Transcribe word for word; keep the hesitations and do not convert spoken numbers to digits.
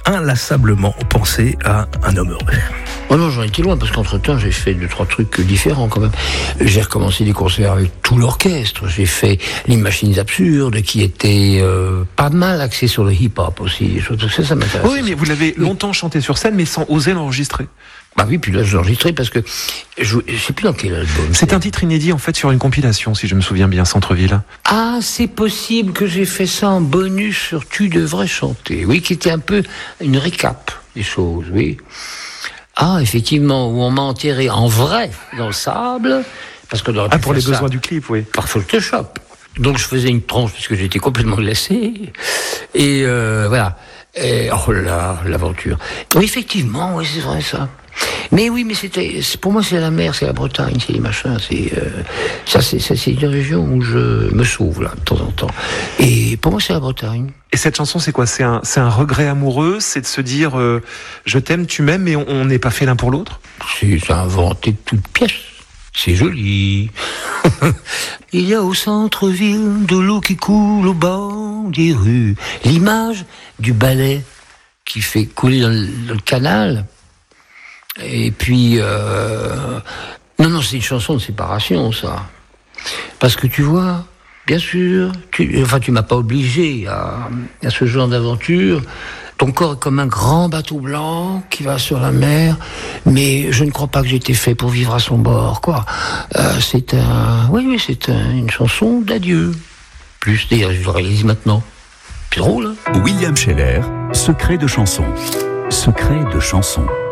inlassablement penser à un homme heureux. Oh non, j'en étais loin, parce qu'entre-temps, j'ai fait deux, trois trucs différents, quand même. J'ai recommencé des concerts avec tout l'orchestre. J'ai fait les Machines Absurdes, qui étaient euh, pas mal axées sur le hip-hop aussi. Des choses, ça, ça m'intéresse. Oui, mais vous l'avez oui. longtemps chanté sur scène, mais sans oser l'enregistrer. Bah oui, puis là, je l'ai enregistré parce que je, je sais plus dans quel album. C'est un titre inédit, en fait, sur une compilation, si je me souviens bien, Centre-Ville. Ah, c'est possible que j'ai fait ça en bonus sur Tu devrais chanter. Oui, qui était un peu une récap des choses, oui. Ah, effectivement, où on m'a enterré en vrai dans le sable, parce que ah, pour les besoins du clip, oui. Par Photoshop. Donc je faisais une tronche puisque j'étais complètement glacé. Et euh, voilà. Et, oh là, l'aventure. Oui, effectivement, oui, c'est vrai ça. Mais oui, mais c'était, pour moi, c'est la mer, c'est la Bretagne, c'est les machins, c'est euh, ça, c'est, ça, c'est une région où je me sauve là de temps en temps. Et pour moi, c'est la Bretagne. Et cette chanson, c'est quoi ? C'est un, c'est un regret amoureux, c'est de se dire, euh, je t'aime, tu m'aimes, mais on n'est pas fait l'un pour l'autre. C'est, c'est inventé de toutes pièces. C'est joli. Il y a au centre-ville de l'eau qui coule au bord des rues. L'image du balai qui fait couler dans le, dans le canal. Et puis, euh... non, non, c'est une chanson de séparation, ça. Parce que tu vois, bien sûr, tu, enfin, tu m'as pas obligé à, à ce genre d'aventure. Ton corps est comme un grand bateau blanc qui va sur la mer, mais je ne crois pas que j'ai été fait pour vivre à son bord, quoi. Euh, c'est un, oui, oui, c'est un, une chanson d'adieu. Plus, d'ailleurs, je le réalise maintenant. C'est drôle, hein ? William Scheller, secret de chanson. Secret de chanson.